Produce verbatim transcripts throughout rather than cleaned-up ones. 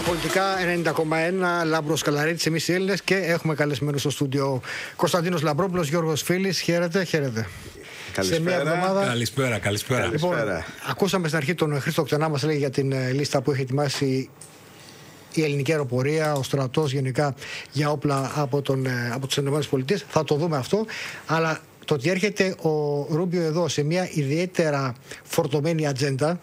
Πολιτικά ενενήντα κόμμα ένα, Λάμπρος Καλαρίτης, εμείς οι Έλληνες, και έχουμε καλεσμένους στο στούντιο Κωνσταντίνος Λαμπρόπουλος, Γιώργος Φίλης. Χαίρετε, χαίρετε. Καλησπέρα. Σε μια εβδομάδα... Καλησπέρα, καλησπέρα. Λοιπόν, καλησπέρα. Ακούσαμε στην αρχή τον Χρήστο Κτενά, μας λέει για την ε, λίστα που έχει ετοιμάσει η ελληνική αεροπορία, ο στρατός γενικά για όπλα από, τον, ε, από τις ΗΠΑ. Θα το δούμε αυτό. Αλλά το ότι έρχεται ο Ρούμπιο εδώ σε μια ιδιαίτερα φορτωμένη ατζέντα,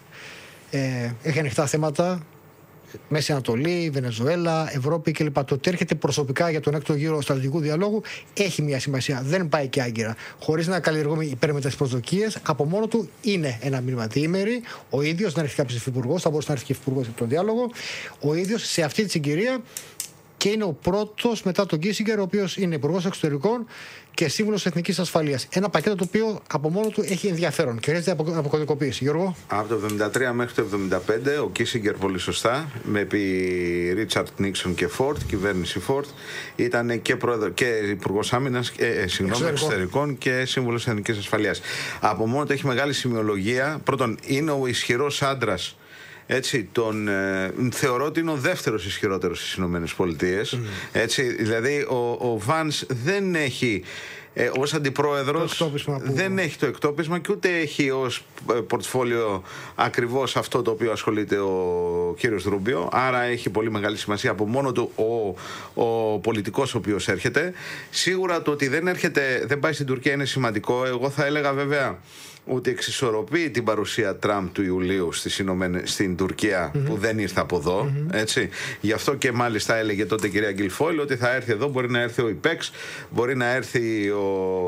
ε, έχει ανοιχτά θέματα. Μέση Ανατολή, Βενεζουέλα, Ευρώπη κλπ. Το ότι έρχεται προσωπικά για τον έκτο γύρο στρατηγικού διαλόγου έχει μια σημασία. Δεν πάει και άγκυρα. Χωρίς να καλλιεργούμε υπέρμετρα τις προσδοκίες, από μόνο του είναι ένα μήνυμα διήμερη. Ο ίδιος, να έρθει κάποιος υφυπουργός, θα μπορούσε να έρθει και υφυπουργός για τον διάλογο. Ο ίδιος σε αυτή τη συγκυρία, και είναι ο πρώτος μετά τον Κίσιγκερ, ο οποίος είναι υπουργός εξωτερικών και σύμβουλος εθνικής ασφαλείας. Ένα πακέτο το οποίο από μόνο του έχει ενδιαφέρον και χρειάζεται αποκωδικοποίηση. Γιώργο. Από το εβδομήντα τρία μέχρι το εβδομήντα πέντε, ο Κίσιγκερ, πολύ σωστά, με επί Ρίτσαρτ Νίξον και Φόρτ, κυβέρνηση Φόρτ, ήταν και, πρόεδρο, και υπουργός άμυνας, ε, συγγνώμη, εξωτερικών και σύμβουλος εθνικής ασφαλείας. Από μόνο του έχει μεγάλη σημειολογία. Πρώτον, είναι ο ισχυρός άντρας. Έτσι, τον, ε, θεωρώ ότι είναι ο δεύτερος ισχυρότερος στις Ηνωμένες Πολιτείες. Mm. Έτσι, δηλαδή ο, ο Βάνς δεν έχει ε, ως αντιπρόεδρος που... δεν έχει το εκτόπισμα και ούτε έχει ως ε, πορτφόλιο ακριβώς αυτό το οποίο ασχολείται ο κύριος Ρούμπιο. Άρα έχει πολύ μεγάλη σημασία από μόνο του ο, ο πολιτικός ο οποίος έρχεται. Σίγουρα το ότι δεν έρχεται, δεν πάει στην Τουρκία είναι σημαντικό. Εγώ θα έλεγα βέβαια ότι εξισορροπεί την παρουσία Τραμπ του Ιουλίου στις Ηνωμένες, στην Τουρκία, mm-hmm. που δεν ήρθε από εδώ. Mm-hmm. Έτσι. Γι' αυτό και μάλιστα έλεγε τότε η κυρία Γκιλφόιλ ότι θα έρθει εδώ, μπορεί να έρθει ο ΙΠΕΞ, μπορεί να έρθει ο,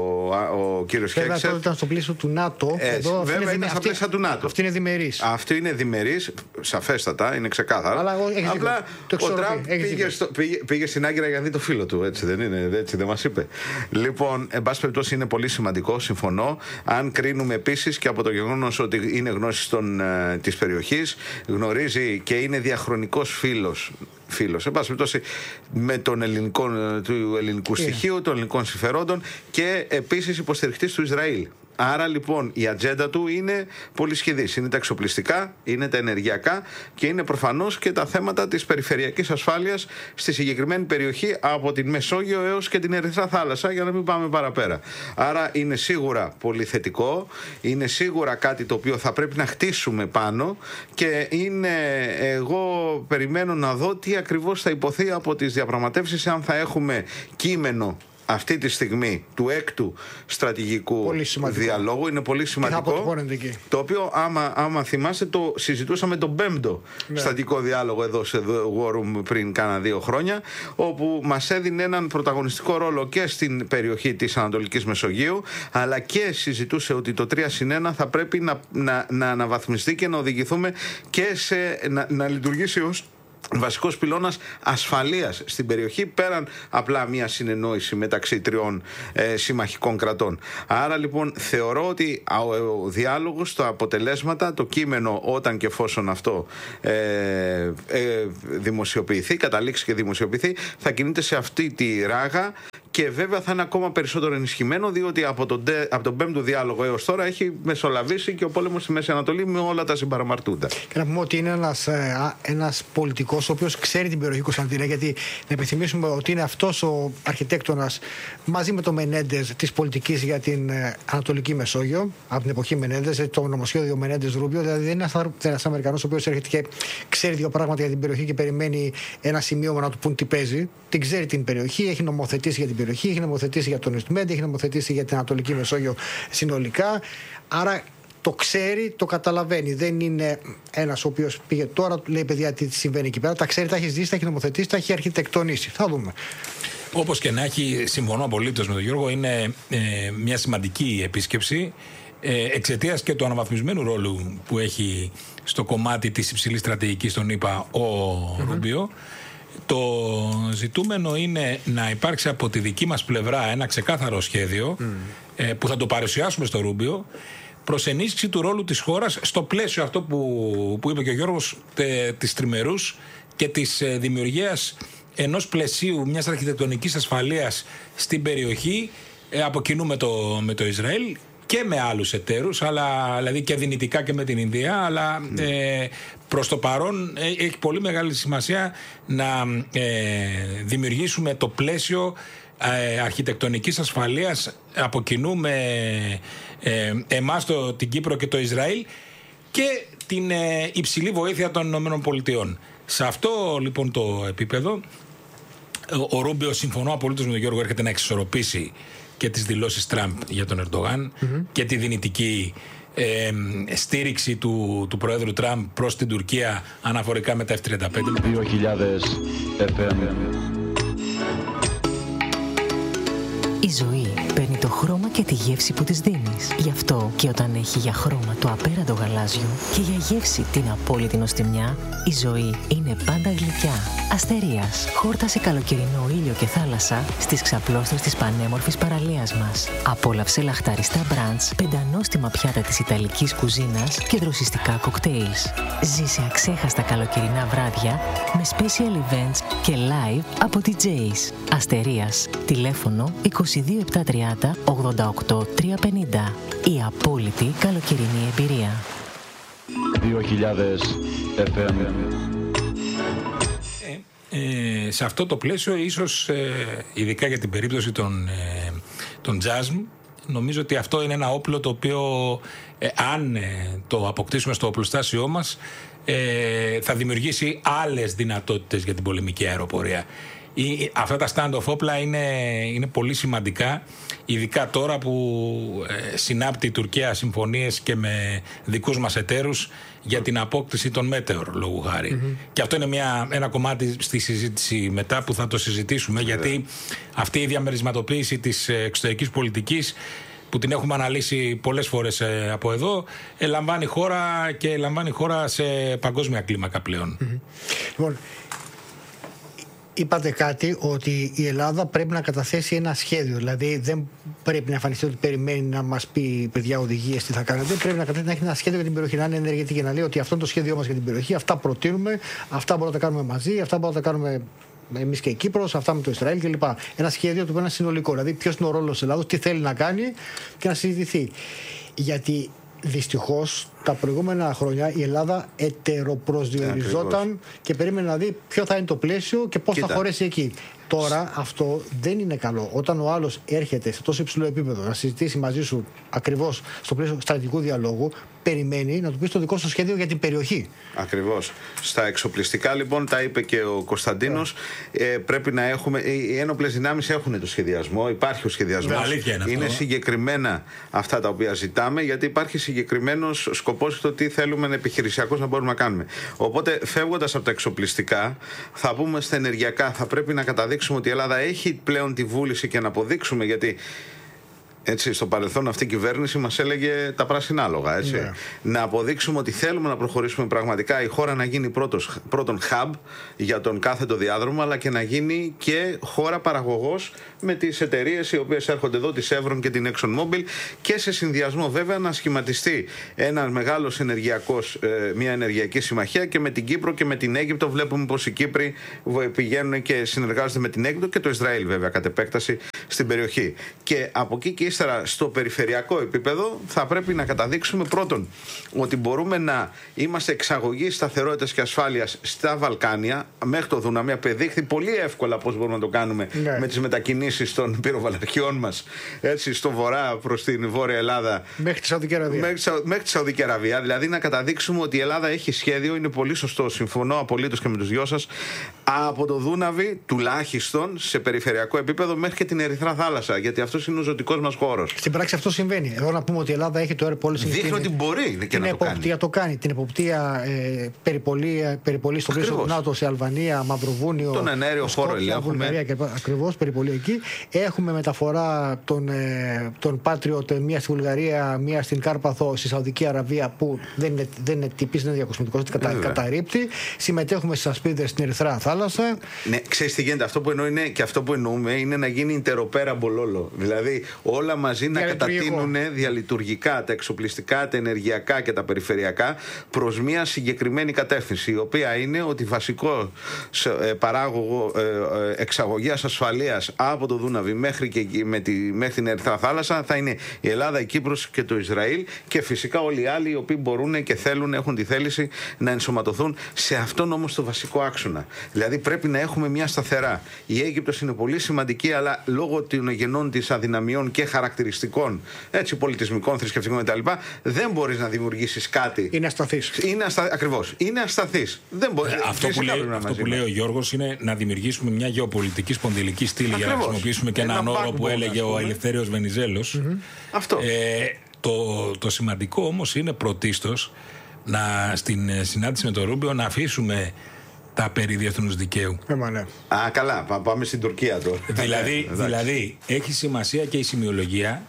ο κύριος Χέξερ. Βέβαια τότε ήταν στο πλαίσιο του ΝΑΤΟ. Εδώ, βέβαια ήταν στα πλαίσια του ΝΑΤΟ. Αυτή είναι διμερής. Αυτή είναι διμερής, σαφέστατα, είναι ξεκάθαρα. Αλλά απλά ο Τραμπ πήγε, πήγε, πήγε στην Άγκυρα για να δει το φίλο του. Έτσι δεν είναι, έτσι δεν μας είπε. Λοιπόν, εν πάση περιπτώσει είναι πολύ σημαντικό, συμφωνώ. Αν κρίνουμε επίσης και από το γεγονός ότι είναι γνώση των, ε, της περιοχής, γνωρίζει και είναι διαχρονικός φίλος, φίλος, εν πάση περιπτώσει, με τον ελληνικό, του ελληνικού στοιχείου, των ελληνικών συμφερόντων, και επίσης υποστηρικτής του Ισραήλ. Άρα λοιπόν η ατζέντα του είναι πολύ σχεδής. Είναι τα εξοπλιστικά, είναι τα ενεργειακά και είναι προφανώς και τα θέματα της περιφερειακής ασφάλειας στη συγκεκριμένη περιοχή, από την Μεσόγειο έως και την Ερυθρά Θάλασσα, για να μην πάμε παραπέρα. Άρα είναι σίγουρα πολύ θετικό, είναι σίγουρα κάτι το οποίο θα πρέπει να χτίσουμε πάνω, και είναι, εγώ περιμένω να δω τι ακριβώς θα υποθεί από τις διαπραγματεύσεις, αν θα έχουμε κείμενο αυτή τη στιγμή του έκτου στρατηγικού διαλόγου. Είναι πολύ σημαντικό, το οποίο άμα, άμα θυμάστε το συζητούσαμε τον πέμπτο ναι. στρατηγικό διάλογο εδώ σε War Room πριν κάνα δύο χρόνια, όπου μας έδινε έναν πρωταγωνιστικό ρόλο και στην περιοχή της Ανατολικής Μεσογείου, αλλά και συζητούσε ότι το τρία συν ένα θα πρέπει να, να, να αναβαθμιστεί και να οδηγηθούμε και σε, να, να λειτουργήσει ως βασικός πυλώνας ασφαλείας στην περιοχή, πέραν απλά μια συνεννόηση μεταξύ τριών ε, συμμαχικών κρατών. Άρα λοιπόν θεωρώ ότι ο, ο διάλογος, τα αποτελέσματα, το κείμενο, όταν και εφόσον αυτό ε, ε, δημοσιοποιηθεί, καταλήξει και δημοσιοποιηθεί, θα κινείται σε αυτή τη ράγα. Και βέβαια θα είναι ακόμα περισσότερο ενισχυμένο, διότι από τον, από τον πέμπτο διάλογο έως τώρα έχει μεσολαβήσει και ο πόλεμος στη Μέση Ανατολή με όλα τα συμπαραμαρτούντα. Και να πούμε ότι είναι ένας, ένας πολιτικός ο οποίος ξέρει την περιοχή, Κωνσταντίνα, γιατί να επιθυμίσουμε ότι είναι αυτός ο αρχιτέκτονας μαζί με τον Μενέντες της πολιτικής για την Ανατολική Μεσόγειο, από την εποχή Μενέντες, το νομοσχέδιο Μενέντες-Ρούμπιο. Δηλαδή δεν είναι ένας Αμερικανός ο οποίος έρχεται και ξέρει δύο πράγματα για την περιοχή και περιμένει ένα σημείωμα να του πούν τι παίζει. Την ξέρει την περιοχή, έχει νομοθετήσει για την περιοχή, έχει νομοθετήσει για τον Ιστιμέντη, έχει νομοθετήσει για την Ανατολική Μεσόγειο συνολικά. Άρα το ξέρει, το καταλαβαίνει. Δεν είναι ένας ο οποίος πήγε τώρα, λέει παιδιά τι συμβαίνει εκεί πέρα. Τα ξέρει, τα έχει ζήσει, τα έχει νομοθετήσει, τα έχει αρχιτεκτονήσει. Θα δούμε. Όπως και να έχει, συμφωνώ απολύτως με τον Γιώργο, είναι ε, μια σημαντική επίσκεψη ε, εξαιτίας και του αναβαθμισμένου ρόλου που έχει στο κομμάτι της υψηλής στρατηγικής, τον είπα, ο mm-hmm. Ρούμπιο. Το ζητούμενο είναι να υπάρξει από τη δική μας πλευρά ένα ξεκάθαρο σχέδιο mm. ε, που θα το παρουσιάσουμε στο Ρούμπιο, προς ενίσχυση του ρόλου της χώρας στο πλαίσιο αυτό που, που είπε και ο Γιώργος, τε, της τριμερούς και της ε, δημιουργίας ενός πλαισίου μιας αρχιτεκτονικής ασφαλείας στην περιοχή, ε, από κοινού με το, με το Ισραήλ, και με άλλους εταίρους, αλλά, δηλαδή και δυνητικά και με την Ινδία, αλλά mm. ε, προς το παρόν ε, έχει πολύ μεγάλη σημασία να ε, δημιουργήσουμε το πλαίσιο ε, αρχιτεκτονικής ασφαλείας από κοινού με ε, εμάς, το, την Κύπρο και το Ισραήλ, και την ε, υψηλή βοήθεια των ΗΠΑ. Σε αυτό λοιπόν το επίπεδο ο Ρούμπιο, συμφωνώ απολύτως με τον Γιώργο, έρχεται να εξισορροπήσει και τις δηλώσεις Τραμπ για τον Ερντογάν mm-hmm. και τη δυνητική ε, στήριξη του, του Προέδρου Τραμπ προς την Τουρκία αναφορικά με τα εφ τριάντα πέντε. δύο χιλιάδες εφ εμ. Η ζωή παίρνει το χρώμα και τη γεύση που της δίνεις. Γι' αυτό και όταν έχει για χρώμα το απέραντο γαλάζιο και για γεύση την απόλυτη νοστιμιά, η ζωή είναι πάντα γλυκιά. Αστερίας. Χόρτασε καλοκαιρινό ήλιο και θάλασσα στις ξαπλώστρες της πανέμορφης παραλίας μας. Απόλαυσε λαχταριστά μπραντς, πεντανόστιμα πιάτα της ιταλικής κουζίνας και δροσιστικά κοκτέιλς. Ζήσε αξέχαστα καλοκαιρινά βράδια με special events και live από ντι τζέις. Αστερίας. Τηλέφωνο είκοσι δύο επτακόσια τριάντα ογδόντα οκτώ τριακόσια πενήντα. Η απόλυτη καλοκαιρινή εμπειρία. δύο χιλιάδες εφ εμ. Ε, σε αυτό το πλαίσιο, ίσως ε, ειδικά για την περίπτωση των, ε, των τζάζμ, νομίζω ότι αυτό είναι ένα όπλο το οποίο ε, αν ε, το αποκτήσουμε στο οπλοστάσιό μας ε, θα δημιουργήσει άλλες δυνατότητες για την πολεμική αεροπορία. Η, αυτά τα stand-off όπλα είναι, είναι πολύ σημαντικά, ειδικά τώρα που ε, συνάπτει η Τουρκία συμφωνίες και με δικούς μας εταίρους για την απόκτηση των Meteor, λόγου χάρη. Mm-hmm. Και αυτό είναι μια, ένα κομμάτι στη συζήτηση μετά που θα το συζητήσουμε, yeah. γιατί αυτή η διαμερισματοποίηση της εξωτερικής πολιτικής, που την έχουμε αναλύσει πολλές φορές ε, από εδώ, ε, λαμβάνει χώρα και λαμβάνει χώρα σε παγκόσμια κλίμακα πλέον. Mm-hmm. Λοιπόν, είπατε κάτι, ότι η Ελλάδα πρέπει να καταθέσει ένα σχέδιο. Δηλαδή δεν πρέπει να εμφανιστεί ότι περιμένει να μας πει παιδιά οδηγίες τι θα κάνετε. Πρέπει να καταθέσει, να έχει ένα σχέδιο για την περιοχή, να είναι ενεργετική, να λέει ότι αυτό είναι το σχέδιό μας για την περιοχή, αυτά προτείνουμε, αυτά μπορούμε να τα κάνουμε μαζί, αυτά μπορούμε να τα κάνουμε εμείς και η Κύπρος, αυτά με το Ισραήλ κλπ. Ένα σχέδιο του που είναι συνολικό. Δηλαδή ποιος είναι ο ρόλος της Ελλάδος, τι θέλει να κάνει και να συζητηθεί. Γιατί δυστυχώς τα προηγούμενα χρόνια η Ελλάδα ετεροπροσδιοριζόταν και περίμενε να δει ποιο θα είναι το πλαίσιο και πώς Κοίτα. θα χωρέσει εκεί. Τώρα αυτό δεν είναι καλό. Όταν ο άλλος έρχεται σε τόσο υψηλό επίπεδο να συζητήσει μαζί σου ακριβώς στο πλαίσιο στρατηγικού διαλόγου, περιμένει να του πει το δικό σου σχέδιο για την περιοχή. Ακριβώς. Στα εξοπλιστικά λοιπόν, τα είπε και ο Κωνσταντίνος, yeah. ε, πρέπει να έχουμε. Οι ένοπλες δυνάμεις έχουν το σχεδιασμό, υπάρχει ο σχεδιασμός. Yeah, είναι, είναι συγκεκριμένα αυτά τα οποία ζητάμε, γιατί υπάρχει συγκεκριμένος σκοπός στο τι θέλουμε επιχειρησιακώς να μπορούμε να κάνουμε. Οπότε, φεύγοντας από τα εξοπλιστικά, θα πούμε στα ενεργειακά, θα πρέπει να καταδείξουμε ότι η Ελλάδα έχει πλέον τη βούληση και να αποδείξουμε, γιατί έτσι, στο παρελθόν αυτή η κυβέρνηση μας έλεγε τα πράσινα άλογα. Έτσι. Yeah. Να αποδείξουμε ότι θέλουμε να προχωρήσουμε πραγματικά η χώρα να γίνει πρώτος, πρώτον hub για τον κάθετο διάδρομο, αλλά και να γίνει και χώρα παραγωγός με τις εταιρείες οι οποίες έρχονται εδώ, τη Chevron και την ExxonMobil, και σε συνδυασμό βέβαια να σχηματιστεί ένας μεγάλος ενεργειακός, ε, μια ενεργειακή συμμαχία και με την Κύπρο και με την Αίγυπτο. Βλέπουμε πως οι Κύπροι πηγαίνουν και συνεργάζονται με την Αίγυπτο και το Ισραήλ βέβαια κατ' επέκταση στην περιοχή. Και από εκεί και ύστερα στο περιφερειακό επίπεδο θα πρέπει να καταδείξουμε πρώτον ότι μπορούμε να είμαστε εξαγωγή σταθερότητας και ασφάλειας στα Βαλκάνια μέχρι το Δούναμι. Απεδείχθη πολύ εύκολα πώς μπορούμε να το κάνουμε ναι. με τις μετακινήσεις των πυροβολαρχιών μας, έτσι, στο βορρά προς την Βόρεια Ελλάδα μέχρι τη Σαουδική Αραβία. Μέχρι, μέχρι τη Σαουδική Αραβία. Δηλαδή να καταδείξουμε ότι η Ελλάδα έχει σχέδιο, είναι πολύ σωστό, συμφωνώ απολύτως και με τους δυο σας, από το Δούναβι τουλάχιστον σε περιφερειακό επίπεδο μέχρι και την Ερυθρά Θάλασσα. Γιατί αυτός είναι ο ζωτικός μας χώρος. Στην πράξη αυτό συμβαίνει. Εδώ να πούμε ότι η Ελλάδα έχει το air policy. Δείχνει ότι μπορεί και την να το εποπτεία το κάνει. Την εποπτεία ε, περιπολή, περιπολή στο πλαίσιο του ΝΑΤΟ σε Αλβανία, Μαυροβούνιο. Τον ενέργειο χώρο ελέγχουμε. Ακριβώς, περιπολή εκεί. Έχουμε μεταφορά των, ε, των Patriot, μία στη Βουλγαρία, μία στην Κάρπαθο, στη Σαουδική Αραβία, που δεν είναι, δεν είναι τυπής, δεν είναι διακοσμητικός, κατα, καταρρίπτει. Συμμετέχουμε στις ασπίδες στην Ερυθρά Θάλασσα. Ναι, ξέρεις τι γίνεται. Αυτό που εννοώ είναι, και αυτό που εννοούμε είναι να γίνει interoperable όλο. Δηλαδή όλα όλα μαζί να κατατείνουν διαλειτουργικά τα εξοπλιστικά, τα ενεργειακά και τα περιφερειακά προς μια συγκεκριμένη κατεύθυνση, η οποία είναι ότι βασικό παράγωγο εξαγωγίας ασφαλείας από το Δούναβι μέχρι, και με τη, μέχρι την Ερυθρά Θάλασσα θα είναι η Ελλάδα, η Κύπρος και το Ισραήλ, και φυσικά όλοι οι άλλοι οι οποίοι μπορούν και θέλουν, έχουν τη θέληση να ενσωματωθούν σε αυτόν όμως το βασικό άξονα. Δηλαδή πρέπει να έχουμε μια σταθερά. Η Αίγυπτος είναι πολύ σημαντική, αλλά λόγω των γενών της αδυναμιών και χαρακτηριστικών, έτσι, πολιτισμικών, θρησκευτικών κτλ., δεν μπορείς να δημιουργήσεις κάτι. Είναι ασταθής. Είναι αστα... Ακριβώς. Είναι ασταθής. Δεν μπορεί... ε, αυτό που, λέει, αυτό που λέει ο Γιώργος είναι να δημιουργήσουμε μια γεωπολιτική σπονδυλική στήλη. Ακριβώς. Για να χρησιμοποιήσουμε και έναν όρο που έλεγε ο Ελευθέριος Βενιζέλος. Mm-hmm. Αυτό. Ε, το, το σημαντικό όμως είναι πρωτίστως να, στην συνάντηση με τον Ρούμπιο να αφήσουμε τα περί διεθνούς δικαίου. Ε, μα, ναι. Α, καλά, πάμε στην Τουρκία τώρα. Δηλαδή, δηλαδή έχει σημασία και η σημειολογία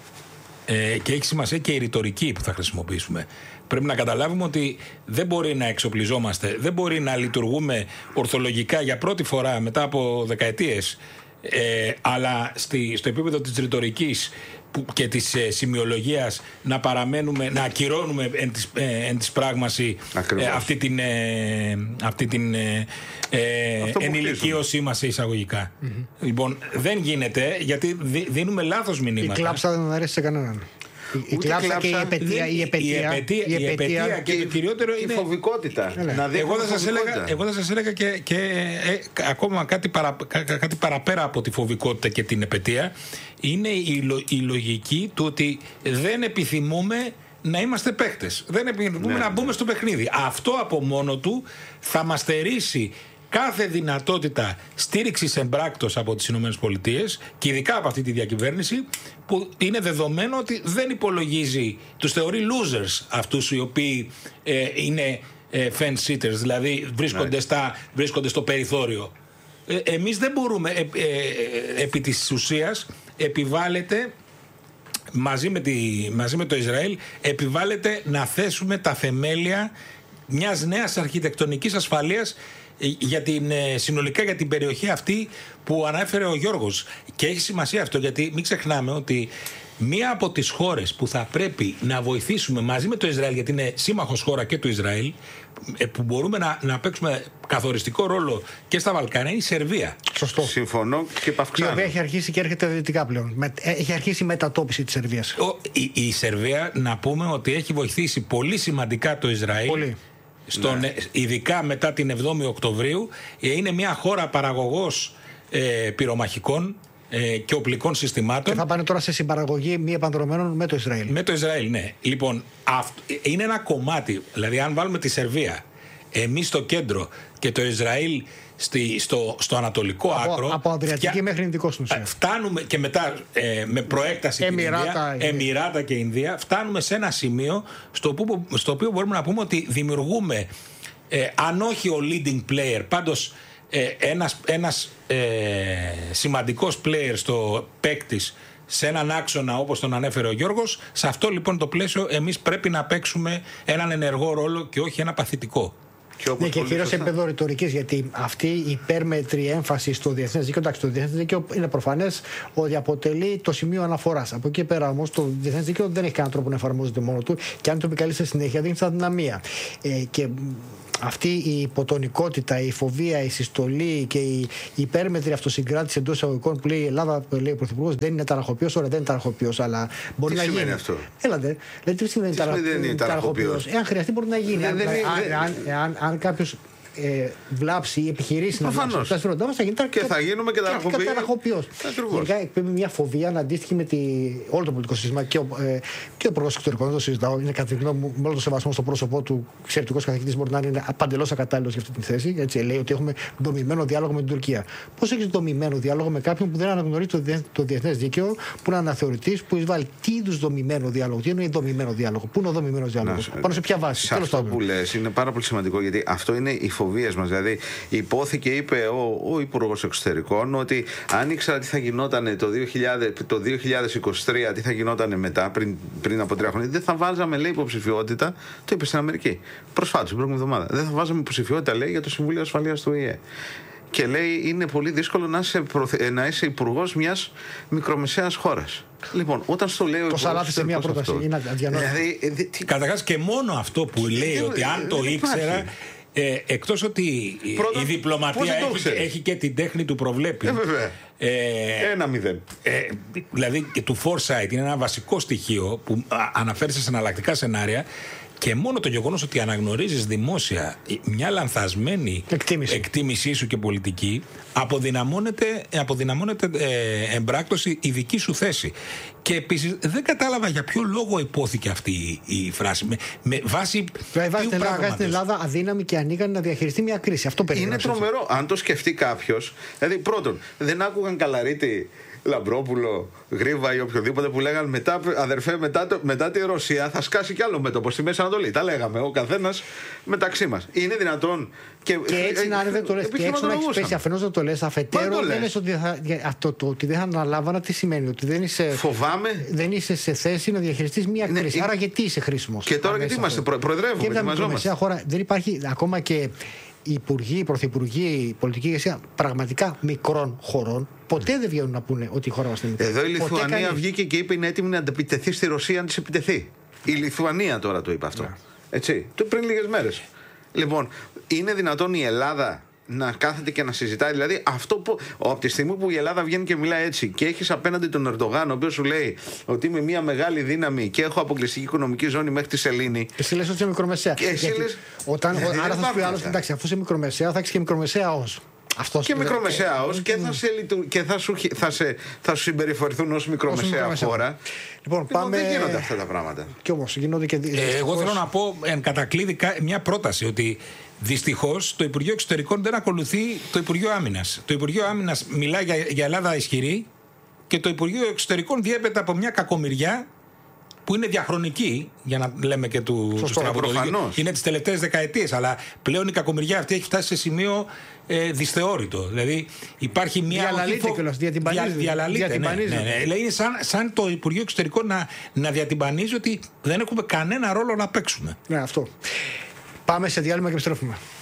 ε, και έχει σημασία και η ρητορική που θα χρησιμοποιήσουμε. Πρέπει να καταλάβουμε ότι δεν μπορεί να εξοπλιζόμαστε, δεν μπορεί να λειτουργούμε ορθολογικά για πρώτη φορά μετά από δεκαετίες, ε, αλλά στη, στο επίπεδο της ρητορικής και της ε, σημειολογίας να παραμένουμε, να ακυρώνουμε εν της, ε, εν της πράγμαση ε, αυτή την, ε, αυτή την ε, ε, ενηλικίωσή μας σε εισαγωγικά. Mm-hmm. Λοιπόν, δεν γίνεται, γιατί δι, δίνουμε λάθος μηνύματα. Η κλάψα δεν αρέσει σε κανέναν. Η κλάψα και η επαιτία, η επαιτία, η επαιτία, η επαιτία και, και το κυριότερο είναι η φοβικότητα. Να εγώ, θα σας έλεγα, εγώ θα σας έλεγα και, και ε, ακόμα κάτι, παρα, κάτι παραπέρα από τη φοβικότητα και την επαιτία, είναι η, λο, η λογική του ότι δεν επιθυμούμε να είμαστε παίκτες. Δεν επιθυμούμε ναι, να μπούμε στο παιχνίδι. Αυτό από μόνο του θα μας στερήσει κάθε δυνατότητα στήριξης εμπράκτος από τις ΗΠΑ και ειδικά από αυτή τη διακυβέρνηση, που είναι δεδομένο ότι δεν υπολογίζει, τους θεωρεί losers αυτούς οι οποίοι ε, είναι ε, fence sitters, δηλαδή βρίσκονται, στα, βρίσκονται στο περιθώριο. Ε, εμείς δεν μπορούμε, ε, ε, επί της ουσίας επιβάλλεται μαζί με, τη, μαζί με το Ισραήλ, επιβάλλεται να θέσουμε τα θεμέλια μιας νέας αρχιτεκτονικής ασφαλείας για την, συνολικά για την περιοχή αυτή που ανέφερε ο Γιώργος. Και έχει σημασία αυτό, γιατί μην ξεχνάμε ότι μία από τις χώρες που θα πρέπει να βοηθήσουμε μαζί με το Ισραήλ, γιατί είναι σύμμαχος χώρα και του Ισραήλ, που μπορούμε να, να παίξουμε καθοριστικό ρόλο και στα Βαλκάνια, είναι η Σερβία. Σωστό. Συμφωνώ και παυξάνω. Η οποία έχει αρχίσει και έρχεται δυτικά πλέον. Έχει αρχίσει η μετατόπιση της Σερβίας. Ο, η, η Σερβία, να πούμε ότι έχει βοηθήσει πολύ σημαντικά το Ισραήλ. Πολύ. Στον, ναι. Ειδικά μετά την εβδόμη Οκτωβρίου, είναι μια χώρα παραγωγός ε, πυρομαχικών ε, και οπλικών συστημάτων. Και θα πάνε τώρα σε συμπαραγωγή μη επανδρομένων με το Ισραήλ. Με το Ισραήλ, ναι. Λοιπόν, αυτό, είναι ένα κομμάτι. Δηλαδή, αν βάλουμε τη Σερβία, εμείς στο κέντρο και το Ισραήλ στη, στο, στο ανατολικό από, άκρο. Από Αδριατική φτια... μέχρι Ινδικό στην ουσία. Φτάνουμε και μετά ε, με προέκταση Εμιράτα, την Ινδία, Εμιράτα και Ινδία, φτάνουμε σε ένα σημείο στο, που, στο οποίο μπορούμε να πούμε ότι δημιουργούμε, ε, αν όχι ο leading player, πάντως ε, ένας, ένας ε, σημαντικός player στο παίκτης σε έναν άξονα όπως τον ανέφερε ο Γιώργος. Σε αυτό λοιπόν το πλαίσιο εμείς πρέπει να παίξουμε έναν ενεργό ρόλο και όχι ένα παθητικό. Και, ναι, και κυρίως σε επίπεδο ρητορικής, γιατί αυτή η υπέρμετρη έμφαση στο διεθνές δίκαιο, εντάξει, το διεθνές δίκαιο είναι προφανές ότι αποτελεί το σημείο αναφοράς. Από εκεί πέρα όμως το διεθνές δίκαιο δεν έχει κανέναν τρόπο να εφαρμόζεται μόνο του, και αν το επικαλείς σε συνέχεια δίνει στα δυναμία. Ε, και αυτή η υποτονικότητα, η φοβία, η συστολή και η υπέρμετρη αυτοσυγκράτηση εντός εισαγωγικών που λέει η Ελλάδα, λέει ο Πρωθυπουργός, δεν είναι ταραχοποιός. Ωραία, δεν είναι ταραχοποιός, αλλά μπορεί τι να γίνει. Τι σημαίνει αυτό? Έλατε. Δηλαδή, τι σημαίνει ταραχοποιός? Εάν χρειαστεί, μπορεί να γίνει. Αν, αν, αν, αν κάποιος ε, βλάψει ή επιχειρήσει να βλάψει τα συμφέροντά μας, θα γίνει και θα γίνουμε και ταραχοποιός. Γενικά εκπέμπει μια φοβία να αντίστοιχη με τη, όλο το πολιτικό σύστημα, και ο, ε, και ο Υπουργός Εξωτερικών, δεν το συζητάω, είναι κατά τη γνώμη μου, με όλο το σεβασμό στο πρόσωπό του, εξαιρετικός καθηγητής, μπορεί να είναι παντελώς ακατάλληλος για αυτή τη θέση. Έτσι, λέει ότι έχουμε δομημένο διάλογο με την Τουρκία. Πώς έχεις δομημένο διάλογο με κάποιον που δεν αναγνωρίζει το, διεθ, το διεθνές δίκαιο, που είναι αναθεωρητής, που εισβάλλει? Τι είδους δομημένο διάλογο? Τι είναι δομημένο διάλογο? Πού είναι ο δομημένος διάλογος? Πάνω σε ποια βάση? Αυτό που λες είναι πάρα πολύ σημαντικό, γιατί αυτό είναι η φοβίες μας. Δηλαδή, υπόθηκε, είπε ο, ο Υπουργός Εξωτερικών, ότι αν ήξερα τι θα γινόταν το, δύο χιλιάδες, το δύο χιλιάδες είκοσι τρία, τι θα γινόταν μετά, πριν, πριν από τρία χρόνια, δεν θα βάζαμε, λέει, υποψηφιότητα. Το είπε στην Αμερική προσφάτως, την προηγούμενη εβδομάδα. Δεν θα βάζαμε υποψηφιότητα, λέει, για το Συμβούλιο Ασφαλείας του Ο Η Ε. και λέει είναι πολύ δύσκολο να είσαι, προθε... να είσαι υπουργός μιας μικρομεσαίας χώρας. Λοιπόν, όταν στο λέω. Το σαλάτι σε μια πρόταση. Αυτό, είναι αδιανόητο. Δηλαδή, τι... Καταρχάς και μόνο αυτό που λέει ότι αν το ήξερα. Ε, εκτός ότι πρώτον, η διπλωματία έχει, έχει και την τέχνη του προβλέπει. Ε, βέβαια. Ε, Ένα μηδέν. Ε, δηλαδή και του foresight είναι ένα βασικό στοιχείο που αναφέρει σε εναλλακτικά σενάρια. Και μόνο το γεγονός ότι αναγνωρίζεις δημόσια μια λανθασμένη εκτίμηση, εκτίμησή σου και πολιτική, αποδυναμώνεται, αποδυναμώνεται ε, εμπράκτωση η δική σου θέση. Και επίσης δεν κατάλαβα για ποιο λόγο υπόθηκε αυτή η, η φράση. Με, με βάση. Βάζει την Ελλάδα αδύναμη και ανίκανη να διαχειριστεί μια κρίση. Αυτό περιγράφει. Είναι τρομερό. Αν το σκεφτεί κάποιος. Δηλαδή, πρώτον, δεν άκουγαν Καλαρίτη, Λαμπρόπουλο, Γρήβα ή οποιοδήποτε που λέγανε μετά, αδερφέ, μετά, το, μετά τη Ρωσία θα σκάσει κι άλλο μέτωπο στη Μέση Ανατολή. Τα λέγαμε ο καθένας μεταξύ μας. Είναι δυνατόν. Και, και έτσι να δεν το λες. Και έτσι να έχεις πέσει αφενός να το λες. Αφετέρου δεν λες ότι, θα, αυτό, το, ότι δεν θα αναλάβανα τι σημαίνει. Ότι δεν είσαι, φοβάμαι. Δεν είσαι σε θέση να διαχειριστείς μια ναι, κρίση. Άρα γιατί είσαι χρήσιμος. Και τώρα γιατί είμαστε, προ, προεδρεύουμε. Και μια χώρα δεν υπάρχει ακόμα και. Οι υπουργοί, οι πρωθυπουργοί, η πολιτική ηγεσία πραγματικά μικρών χωρών ποτέ δεν βγαίνουν να πούνε ότι η χώρα μας είναι μικρή. Εδώ η Λιθουανία κάνει... βγήκε και είπε είναι έτοιμη να αντεπιτεθεί στη Ρωσία αν της επιτεθεί. Η Λιθουανία τώρα το είπε αυτό. Yeah. Έτσι, το πριν λίγες μέρες. Λοιπόν, είναι δυνατόν η Ελλάδα να κάθεται και να συζητάει? Δηλαδή, αυτό που, από τη στιγμή που η Ελλάδα βγαίνει και μιλάει έτσι και έχεις απέναντι τον Ερντογάν, ο οποίος σου λέει ότι είμαι μια μεγάλη δύναμη και έχω αποκλειστική οικονομική ζώνη μέχρι τη Σελήνη. Και εσύ λες ότι είσαι μικρομεσαία. Και εσύ λες, όταν, ε, άρα θα σου πει άλλο, εντάξει, αφού είσαι μικρομεσαία, θα έχεις και μικρομεσαία ως. Αυτός και μικρομεσαία ως και, θα, σε, και θα, σου, θα, σε, θα σου συμπεριφερθούν ως μικρομεσαία, μικρομεσαία χώρα. Λοιπόν, πάμε... Δεν γίνονται αυτά τα πράγματα. Κι όμως γίνονται και. Ε, εγώ θέλω να πω εν κατακλείδη μια πρόταση ότι. Δυστυχώς το Υπουργείο Εξωτερικών δεν ακολουθεί το Υπουργείο Άμυνας. Το Υπουργείο Άμυνας μιλάει για, για Ελλάδα ισχυρή και το Υπουργείο Εξωτερικών διέπεται από μια κακομοιριά που είναι διαχρονική, για να λέμε και του στρατηγικού. Είναι τις τελευταίες δεκαετίες, αλλά πλέον η κακομοιριά αυτή έχει φτάσει σε σημείο ε, δυσθεώρητο. Δηλαδή υπάρχει μια. Διαλαλείται κιόλας, διατυμπανίζει. Δια, διαλαλείται, ναι, ναι, ναι. Δηλαδή είναι σαν, σαν το Υπουργείο Εξωτερικών να, να διατυμπανίζει ότι δεν έχουμε κανένα ρόλο να παίξουμε. Ναι, αυτό. Πάμε σε διάλειμμα και επιστρέφουμε.